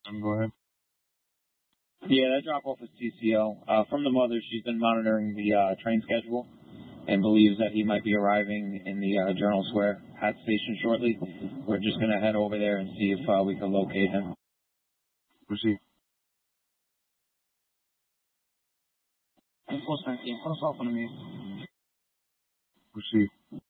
Go ahead. Yeah, that drop-off is TCO. From the mother, she's been monitoring the train schedule and believes that he might be arriving in the Journal Square hat station shortly. We're just going to head over there and see if we can locate him. Proceed. Enforcement team, put us off on me. Proceed.